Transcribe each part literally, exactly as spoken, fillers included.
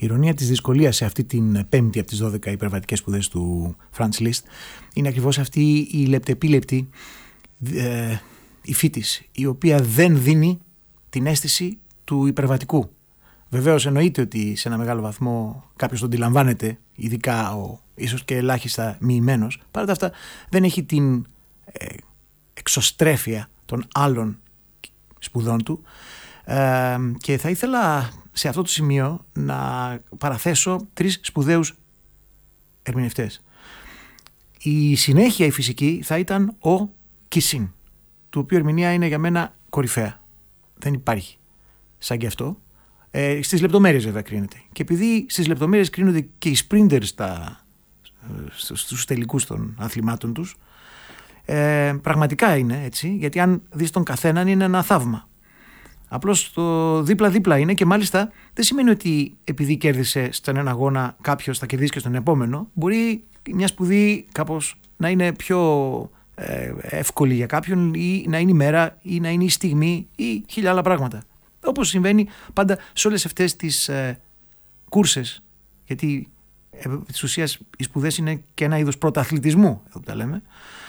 Η ειρωνία της δυσκολίας σε αυτή την πέμπτη από τις δώδεκα υπερβατικές σπουδές του Franz Liszt είναι ακριβώς αυτή η λεπτεπίλεπτη ε, υφή της, η οποία δεν δίνει την αίσθηση του υπερβατικού. Βεβαίως εννοείται ότι σε ένα μεγάλο βαθμό κάποιος τον αντιλαμβάνεται, ειδικά ο ίσως και ελάχιστα μοιημένος. Παρά τα αυτά δεν έχει την ε, εξωστρέφεια των άλλων σπουδών του, ε, και θα ήθελα σε αυτό το σημείο να παραθέσω τρεις σπουδαίους ερμηνευτές. Η συνέχεια η φυσική θα ήταν ο Κισίν, του οποίου ερμηνεία είναι για μένα κορυφαία. Δεν υπάρχει σαν και αυτό. Ε, στις λεπτομέρειες βέβαια κρίνεται. Και επειδή στις λεπτομέρειες κρίνονται και οι σπριντέρ στα, στους τελικούς των αθλημάτων τους, ε, πραγματικά είναι έτσι, γιατί αν δεις τον καθέναν είναι ένα θαύμα. Απλώς το δίπλα-δίπλα είναι, και μάλιστα δεν σημαίνει ότι επειδή κέρδισε στον ένα αγώνα κάποιος θα κερδίσει και στον επόμενο. Μπορεί μια σπουδή κάπως να είναι πιο ε, εύκολη για κάποιον, ή να είναι η μέρα, ή να είναι η στιγμή, ή χίλια άλλα πράγματα. Όπως συμβαίνει πάντα σε όλες αυτές τις ε, κούρσες, γιατί ε, της ουσίας οι σπουδές είναι και ένα είδος πρωταθλητισμού, εδώ που τα λέμε,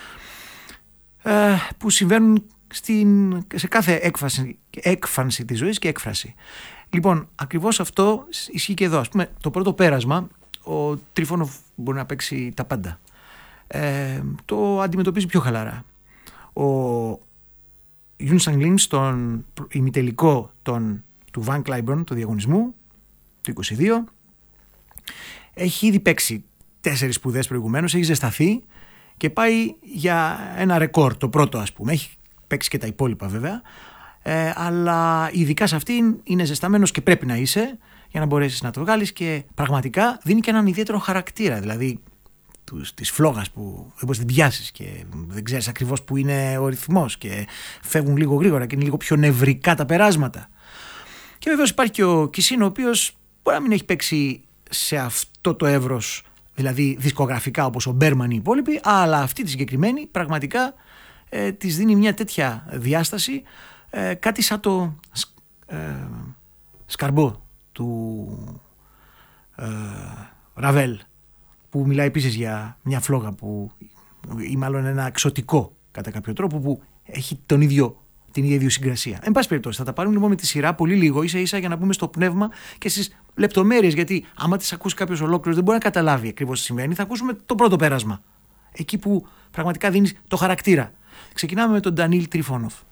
ε, που συμβαίνουν στην, σε κάθε έκφανση, έκφανση της ζωής και έκφραση. Λοιπόν, ακριβώς αυτό ισχύει και εδώ. Ας πούμε, το πρώτο πέρασμα, ο Τρίφωνοφ μπορεί να παίξει τα πάντα. Ε, το αντιμετωπίζει πιο χαλαρά. Ο Γιουν Σαγκλίν στον ημιτελικό τον, του Βαν Κλάιμπορν, του διαγωνισμού του είκοσι δύο, έχει ήδη παίξει τέσσερις σπουδές προηγουμένως, έχει ζεσταθεί και πάει για ένα ρεκόρ, το πρώτο ας πούμε. Έχει παίξει και τα υπόλοιπα βέβαια, ε, αλλά ειδικά σε αυτήν είναι ζεσταμένος και πρέπει να είσαι για να μπορέσεις να το βγάλεις, και πραγματικά δίνει και έναν ιδιαίτερο χαρακτήρα, δηλαδή της φλόγας που δεν μπορείς να την πιάσεις και δεν ξέρεις ακριβώς που είναι ο ρυθμός και φεύγουν λίγο γρήγορα και είναι λίγο πιο νευρικά τα περάσματα. Και βεβαίως υπάρχει και ο Κισίν, ο οποίος μπορεί να μην έχει παίξει σε αυτό το εύρος, δηλαδή δισκογραφικά όπως ο Μπέρμαν ή οι υπόλοιποι, αλλά αυτή τη συγκεκριμένη πραγματικά ε, της δίνει μια τέτοια διάσταση, ε, κάτι σαν το ε, σκαρμπό του ε, Ραβέλ, που μιλάει επίσης για μια φλόγα που, ή μάλλον ένα εξωτικό κατά κάποιο τρόπο, που έχει τον ίδιο, την ίδια ιδιοσυγκρασία. Εν πάση περιπτώσει, θα τα πάρουμε λοιπόν με τη σειρά πολύ λίγο, ίσα ίσα για να πούμε στο πνεύμα και στις λεπτομέρειες, γιατί άμα τις ακούσει κάποιος ολόκληρος δεν μπορεί να καταλάβει ακριβώς τι συμβαίνει. Θα ακούσουμε το πρώτο πέρασμα, εκεί που πραγματικά δίνει το χαρακτήρα. Ξεκινάμε με τον Ντανίλ Τριφώνοφ.